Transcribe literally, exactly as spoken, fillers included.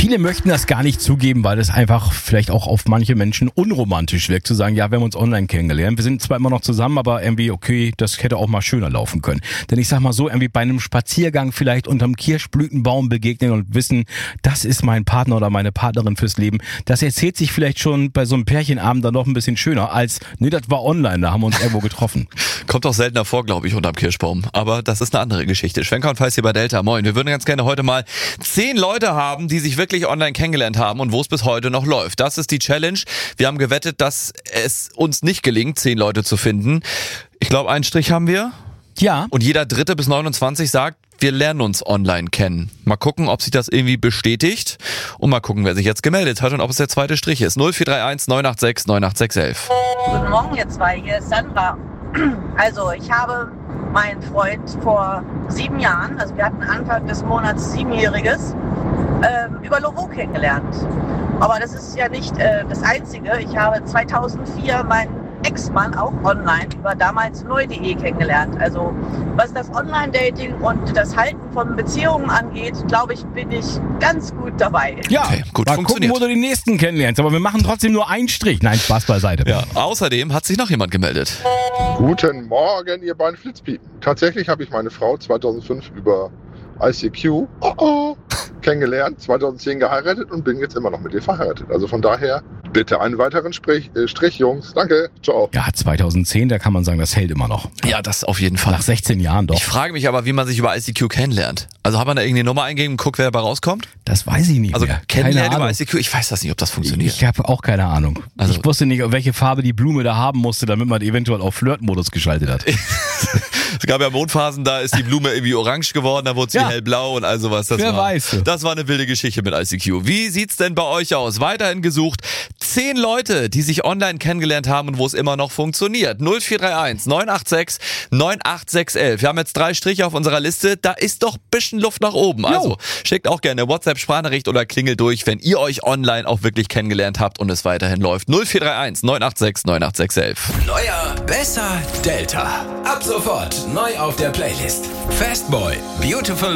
Viele möchten das gar nicht zugeben, weil es einfach vielleicht auch auf manche Menschen unromantisch wirkt, zu sagen, ja, wir haben uns online kennengelernt. Wir sind zwar immer noch zusammen, aber irgendwie, okay, das hätte auch mal schöner laufen können. Denn ich sag mal so, irgendwie bei einem Spaziergang vielleicht unterm Kirschblütenbaum begegnen und wissen, das ist mein Partner oder meine Partnerin fürs Leben. Das erzählt sich vielleicht schon bei so einem Pärchenabend dann noch ein bisschen schöner als, nee, das war online, da haben wir uns irgendwo getroffen. Kommt auch seltener vor, glaube ich, unterm Kirschbaum. Aber das ist eine andere Geschichte. Schwenker und Feiß hier bei Delta. Moin. Wir würden ganz gerne heute mal zehn Leute haben, die sich wirklich online kennengelernt haben und wo es bis heute noch läuft. Das ist die Challenge. Wir haben gewettet, dass es uns nicht gelingt, zehn Leute zu finden. Ich glaube, einen Strich haben wir. Ja. Und jeder Dritte bis neunundzwanzig sagt, wir lernen uns online kennen. Mal gucken, ob sich das irgendwie bestätigt. Und mal gucken, wer sich jetzt gemeldet hat und ob es der zweite Strich ist. null vier drei eins neun acht sechs neun acht sechs elf. Guten Morgen, ihr zwei. Hier ist Sandra. Also, ich habe meinen Freund vor sieben Jahren, also wir hatten Anfang des Monats Siebenjähriges, ähm, über Lovo kennengelernt. Aber das ist ja nicht äh, das Einzige. Ich habe zweitausendvier meinen Ex-Mann auch online über damals neu punkt de kennengelernt. Also was das Online-Dating und das Halten von Beziehungen angeht, glaube ich, bin ich ganz gut dabei. Ja, okay, gut mal funktioniert. gucken, wo du die nächsten kennenlernst. Aber wir machen trotzdem nur einen Strich. Nein, Spaß beiseite. Ja, außerdem hat sich noch jemand gemeldet. Guten Morgen, ihr beiden Flitzpiepen. Tatsächlich habe ich meine Frau zweitausendfünf über I C Q oh oh, kennengelernt, zweitausendzehn geheiratet und bin jetzt immer noch mit ihr verheiratet. Also von daher bitte einen weiteren Strich, äh, Strich Jungs. Danke, ciao. Ja, zweitausendzehn, da kann man sagen, das hält immer noch. Ja, das auf jeden Fall. Nach sechzehn Jahren doch. Ich frage mich aber, wie man sich über I C Q kennenlernt. Also hat man da irgendwie eine Nummer eingegeben und guckt, wer dabei rauskommt? Das weiß ich nicht Also mehr. kennenlernen über I C Q, ich weiß das nicht, ob das funktioniert. Ich habe auch keine Ahnung. Also ich wusste nicht, welche Farbe die Blume da haben musste, damit man eventuell auf Flirtmodus geschaltet hat. Es gab ja Mondphasen, da ist die Blume irgendwie orange geworden, da wurde sie Ja. hellblau und all sowas. Das Wer war, weiß. Das war eine wilde Geschichte mit I C Q. Wie sieht's denn bei euch aus? Weiterhin gesucht. Zehn Leute, die sich online kennengelernt haben und wo es immer noch funktioniert. null vier drei eins neun acht sechs neun acht sechs elf. Wir haben jetzt drei Striche auf unserer Liste. Da ist doch ein bisschen Luft nach oben. Jo. Also schickt auch gerne WhatsApp-Sprachnachricht oder klingelt durch, wenn ihr euch online auch wirklich kennengelernt habt und es weiterhin läuft. null vier drei eins neun acht sechs neun acht sechs elf. Neuer, besser, Delta. Ab sofort neu auf der Playlist. Fastboy, Beautiful